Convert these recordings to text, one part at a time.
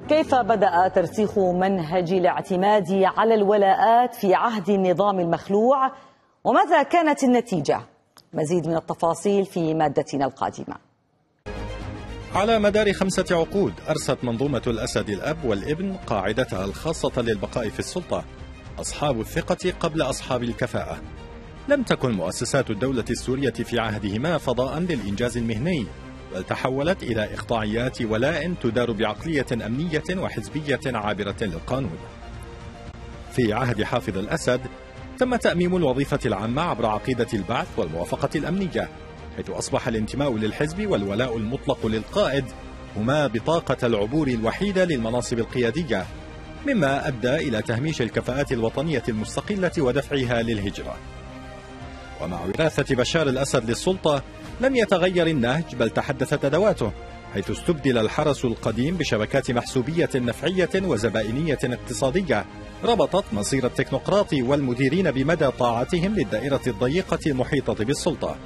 كيف بدأ ترسيخ منهج الاعتماد على الولاءات في عهد النظام المخلوع، وماذا كانت النتيجة؟ مزيد من التفاصيل في مادتنا القادمة. على مدار 5 عقود أرست منظومة الأسد الأب والابن قاعدتها الخاصة للبقاء في السلطة، أصحاب الثقة قبل أصحاب الكفاءة. لم تكن مؤسسات الدولة السورية في عهدهما فضاء للإنجاز المهني، بل تحولت إلى إقطاعيات ولاء تدار بعقلية أمنية وحزبية عابرة للقانون. في عهد حافظ الأسد تم تأميم الوظيفة العامة عبر عقيدة البعث والموافقة الأمنية، حيث أصبح الانتماء للحزب والولاء المطلق للقائد هما بطاقة العبور الوحيدة للمناصب القيادية، مما أدى إلى تهميش الكفاءات الوطنية المستقلة ودفعها للهجرة. ومع وراثة بشار الأسد للسلطة لم يتغير النهج، بل تحدثت أدواته، حيث استبدل الحرس القديم بشبكات محسوبية نفعية وزبائنية اقتصادية ربطت مصير التكنوقراط والمديرين بمدى طاعتهم للدائرة الضيقة المحيطة بالسلطة.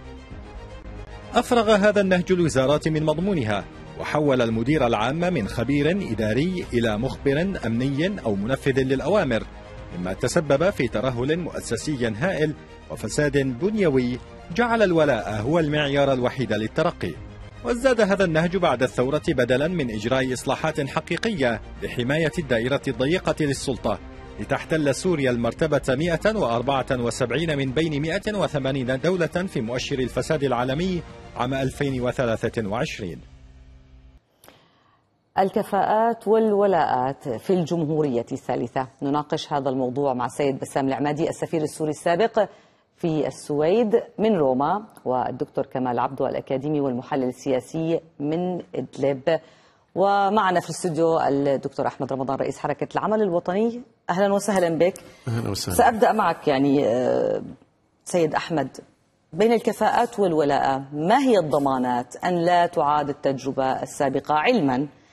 أفرغ هذا النهج الوزارات من مضمونها، وحول المدير العام من خبير إداري إلى مخبر أمني أو منفذ للأوامر، مما تسبب في ترهل مؤسسي هائل وفساد بنيوي جعل الولاء هو المعيار الوحيد للترقي. وازداد هذا النهج بعد الثورة، بدلا من إجراء إصلاحات حقيقية لحماية الدائرة الضيقة للسلطة لتحتل سوريا المرتبة 174 من بين 180 دولة في مؤشر الفساد العالمي عام 2023. الكفاءات والولاءات في الجمهورية الثالثة، نناقش هذا الموضوع مع السيد بسام العمادي السفير السوري السابق في السويد من روما، والدكتور كمال عبدو الأكاديمي والمحلل السياسي من إدلب، ومعنا في الاستوديو الدكتور أحمد رمضان رئيس حركة العمل الوطني. أهلا وسهلا بك. أهلا وسهلا. سأبدأ معك سيد أحمد، بين الكفاءات والولاء ما هي الضمانات أن لا تعاد التجربة السابقة، علما